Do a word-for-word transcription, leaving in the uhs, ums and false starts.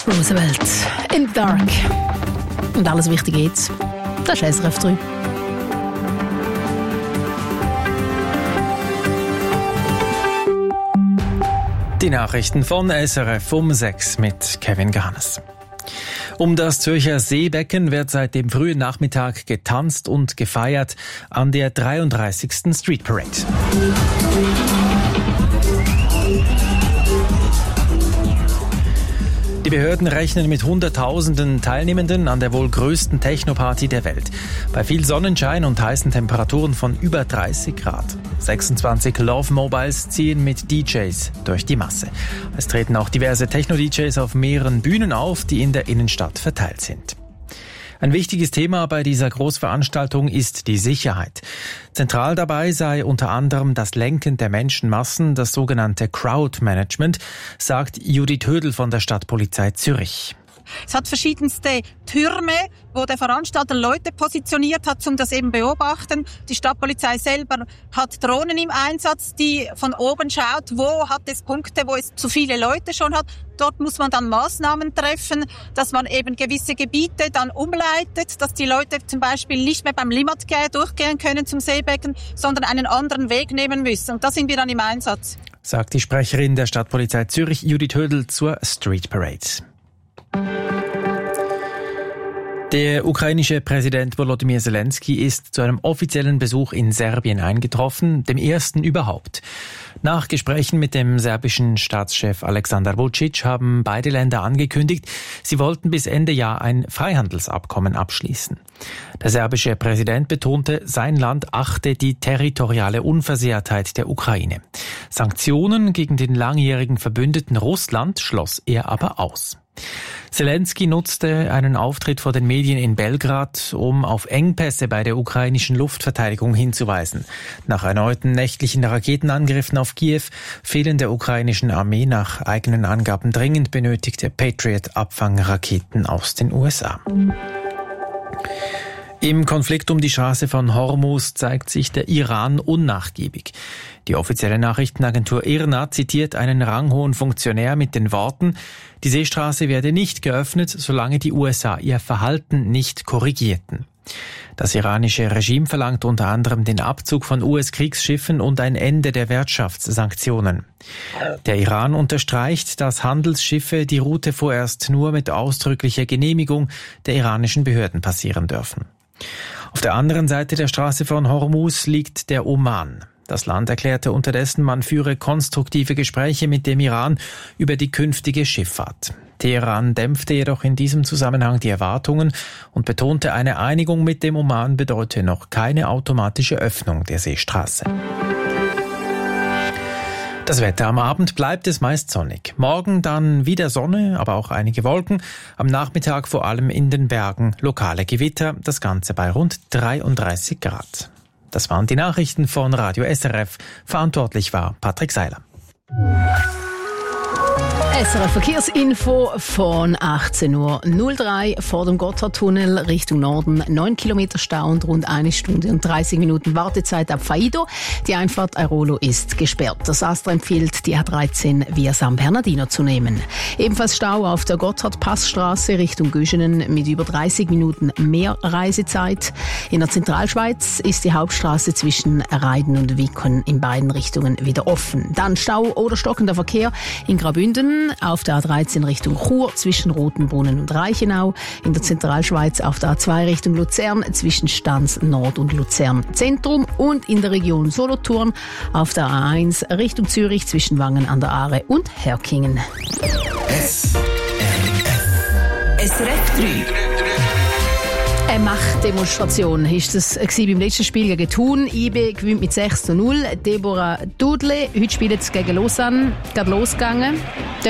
Roosevelt in the Dark. Und alles Wichtige jetzt. Das ist S R F drei. Die Nachrichten von S R F um sechs mit Kevin Garnes. Um das Zürcher Seebecken wird seit dem frühen Nachmittag getanzt und gefeiert an der dreiunddreißigsten Street Parade. Die Behörden rechnen mit Hunderttausenden Teilnehmenden an der wohl größten Techno-Party der Welt. Bei viel Sonnenschein und heißen Temperaturen von über dreißig Grad. sechsundzwanzig Love Mobiles ziehen mit D Js durch die Masse. Es treten auch diverse Techno-D Js auf mehreren Bühnen auf, die in der Innenstadt verteilt sind. Ein wichtiges Thema bei dieser Großveranstaltung ist die Sicherheit. Zentral dabei sei unter anderem das Lenken der Menschenmassen, das sogenannte Crowd-Management, sagt Judith Hödel von der Stadtpolizei Zürich. Es hat verschiedenste Türme, wo der Veranstalter Leute positioniert hat, um das eben beobachten. Die Stadtpolizei selber hat Drohnen im Einsatz, die von oben schaut, wo hat es Punkte, wo es zu viele Leute schon hat. Dort muss man dann Maßnahmen treffen, dass man eben gewisse Gebiete dann umleitet, dass die Leute zum Beispiel nicht mehr beim Limmatquai durchgehen können zum Seebecken, sondern einen anderen Weg nehmen müssen. Und da sind wir dann im Einsatz. Sagt die Sprecherin der Stadtpolizei Zürich, Judith Hödel, zur Street Parade. Der ukrainische Präsident Volodymyr Zelensky ist zu einem offiziellen Besuch in Serbien eingetroffen, dem ersten überhaupt. Nach Gesprächen mit dem serbischen Staatschef Aleksandar Vučić haben beide Länder angekündigt, sie wollten bis Ende Jahr ein Freihandelsabkommen abschließen. Der serbische Präsident betonte, sein Land achte die territoriale Unversehrtheit der Ukraine. Sanktionen gegen den langjährigen Verbündeten Russland schloss er aber aus. Zelensky nutzte einen Auftritt vor den Medien in Belgrad, um auf Engpässe bei der ukrainischen Luftverteidigung hinzuweisen. Nach erneuten nächtlichen Raketenangriffen auf Kiew fehlen der ukrainischen Armee nach eigenen Angaben dringend benötigte Patriot-Abfangraketen aus den U S A. Im Konflikt um die Straße von Hormuz zeigt sich der Iran unnachgiebig. Die offizielle Nachrichtenagentur I R N A zitiert einen ranghohen Funktionär mit den Worten, die Seestraße werde nicht geöffnet, solange die U S A ihr Verhalten nicht korrigierten. Das iranische Regime verlangt unter anderem den Abzug von U S-Kriegsschiffen und ein Ende der Wirtschaftssanktionen. Der Iran unterstreicht, dass Handelsschiffe die Route vorerst nur mit ausdrücklicher Genehmigung der iranischen Behörden passieren dürfen. Auf der anderen Seite der Straße von Hormuz liegt der Oman. Das Land erklärte unterdessen, man führe konstruktive Gespräche mit dem Iran über die künftige Schifffahrt. Teheran dämpfte jedoch in diesem Zusammenhang die Erwartungen und betonte, eine Einigung mit dem Oman bedeute noch keine automatische Öffnung der Seestraße. Das Wetter: am Abend bleibt es meist sonnig. Morgen dann wieder Sonne, aber auch einige Wolken. Am Nachmittag vor allem in den Bergen lokale Gewitter. Das Ganze bei rund dreiunddreißig Grad. Das waren die Nachrichten von Radio S R F. Verantwortlich war Patrick Seiler. S R F Verkehrsinfo von achtzehn Uhr null drei vor dem Gotthardtunnel Richtung Norden. neun Kilometer Stau und rund eine Stunde und dreißig Minuten Wartezeit ab Faido. Die Einfahrt Airolo ist gesperrt. Das AStA empfiehlt, die A dreizehn via San Bernardino zu nehmen. Ebenfalls Stau auf der Gotthard-Passstraße Richtung Göschenen mit über dreißig Minuten mehr Reisezeit. In der Zentralschweiz ist die Hauptstraße zwischen Reiden und Wickern in beiden Richtungen wieder offen. Dann Stau oder stockender Verkehr in Graubünden auf der A dreizehn Richtung Chur zwischen Rotenbrunnen und Reichenau, in der Zentralschweiz auf der A zwei Richtung Luzern zwischen Stans Nord und Luzern Zentrum und in der Region Solothurn auf der A eins Richtung Zürich zwischen Wangen an der Aare und Herkingen. S R F S R F drei. Eine Machtdemonstration ist es beim letzten Spiel gegen Thun. I B gewinnt mit sechs zu null. Deborah Dudley, heute spielt es gegen Lausanne, gerade losgegangen.